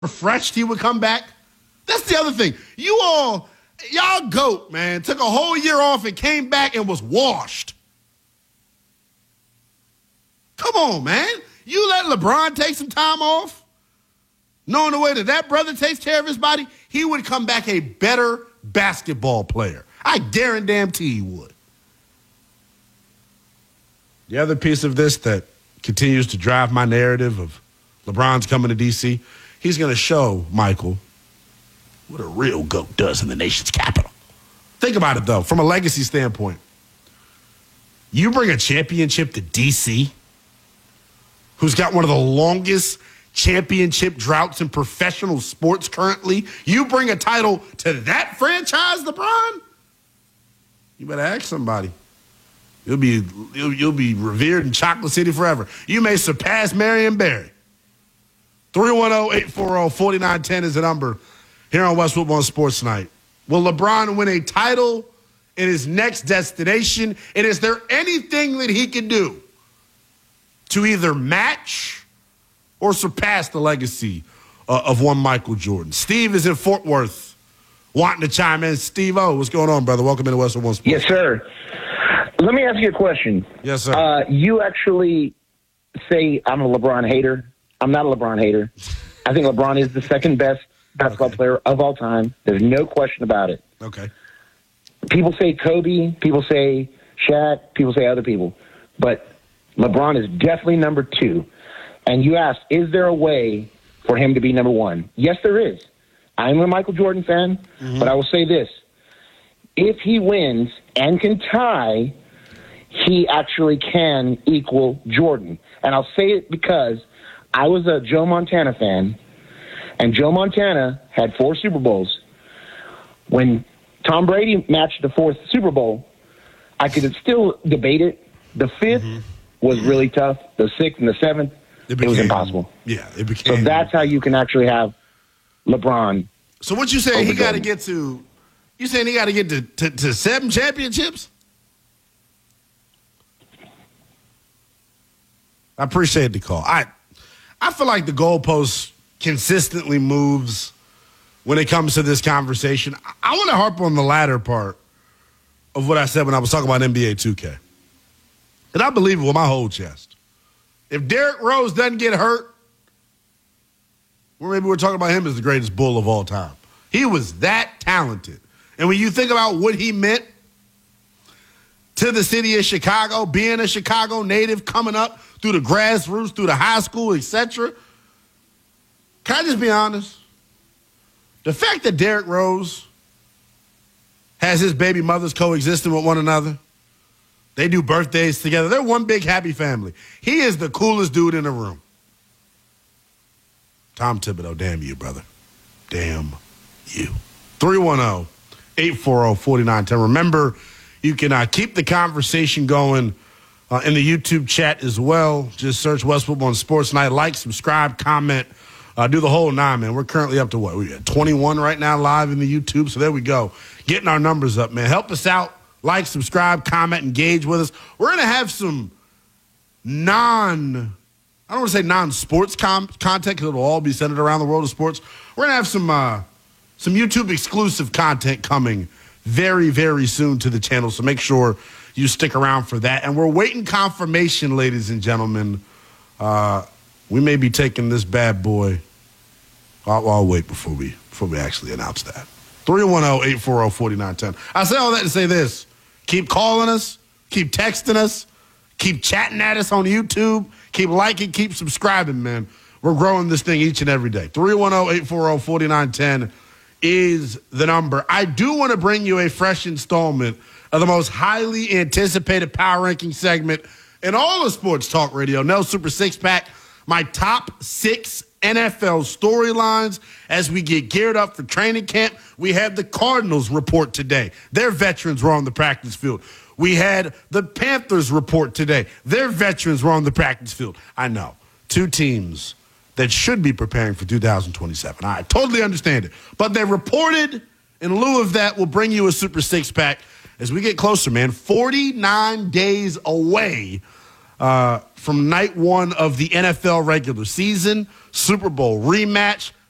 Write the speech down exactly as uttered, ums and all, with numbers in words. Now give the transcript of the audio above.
refreshed he would come back. That's the other thing. You all, y'all goat, man, took a whole year off and came back and was washed. Come on, man. You let LeBron take some time off, knowing the way that that brother takes care of his body, he would come back a better basketball player. I guarantee he would. The other piece of this that continues to drive my narrative of LeBron's coming to D C, he's going to show Michael what a real GOAT does in the nation's capital. Think about it, though, from a legacy standpoint. You bring a championship to D C, who's got one of the longest championship droughts in professional sports currently. You bring a title to that franchise, LeBron? You better ask somebody. You'll be you'll, you'll be revered in Chocolate City forever. You may surpass Marion Barry. three one zero, eight four zero, four nine one zero is the number here on West Football Sports Night. Will LeBron win a title in his next destination? And is there anything that he can do to either match or surpass the legacy uh, of one Michael Jordan? Steve is in Fort Worth wanting to chime in. Steve-O, what's going on, brother? Welcome into West Football Sports. Yes, sir. Let me ask you a question. Yes, sir. Uh, you actually say I'm a LeBron hater. I'm not a LeBron hater. I think LeBron is the second best basketball okay. player of all time. There's no question about it. Okay. People say Kobe. People say Shaq. People say other people. But LeBron is definitely number two. And you asked, is there a way for him to be number one? Yes, there is. I'm a Michael Jordan fan, mm-hmm. but I will say this. If he wins and can tie, he actually can equal Jordan. And I'll say it because I was a Joe Montana fan, and Joe Montana had four Super Bowls. When Tom Brady matched the fourth Super Bowl, I could still debate it. The fifth mm-hmm. was really tough. The sixth and the seventh, it, became, it was impossible. Yeah, it became. So that's how you can actually have LeBron. So what you saying he got to get to? You saying he got to get to, to to seven championships? I appreciate the call. I I feel like the goalpost consistently moves when it comes to this conversation. I, I want to harp on the latter part of what I said when I was talking about N B A two K. And I believe it with my whole chest. If Derrick Rose doesn't get hurt, well, maybe we're talking about him as the greatest Bull of all time. He was that talented. And when you think about what he meant to the city of Chicago, being a Chicago native, coming up through the grassroots, through the high school, et cetera, can I just be honest? The fact that Derrick Rose has his baby mothers coexisting with one another, they do birthdays together, they're one big happy family. He is the coolest dude in the room. Tom Thibodeau, damn you, brother. Damn you. three one zero, eight four zero, four nine one zero. Remember, you can uh, keep the conversation going uh, in the YouTube chat as well. Just search West Football Sports Night. Like, subscribe, comment, uh, do the whole nine, man. We're currently up to what? We're at twenty-one right now live in the YouTube. So there we go. Getting our numbers up, man. Help us out. Like, subscribe, comment, engage with us. We're going to have some non- I don't want to say non-sports com- content because it'll all be centered around the world of sports. We're going to have some uh, some YouTube exclusive content coming very, very soon to the channel, so make sure you stick around for that. And we're waiting confirmation, ladies and gentlemen. Uh, we may be taking this bad boy. I'll, I'll wait before we before we actually announce that. three one zero, eight four zero, four nine one zero. I say all that to say this. Keep calling us. Keep texting us. Keep chatting at us on YouTube. Keep liking, keep subscribing, man. We're growing this thing each and every day. three one zero, eight four zero, four nine one zero is the number. I do want to bring you a fresh installment of the most highly anticipated power ranking segment in all of sports talk radio. No Super Six Pack. My top six N F L storylines as we get geared up for training camp. We have the Cardinals report today. Their veterans were on the practice field. We had the Panthers report today. Their veterans were on the practice field. I know. Two teams that should be preparing for two thousand twenty-seven. I totally understand it. But they reported, in lieu of that, we'll bring you a Super Six-Pack as we get closer, man. forty-nine days away uh, from night one of the N F L regular season, Super Bowl rematch,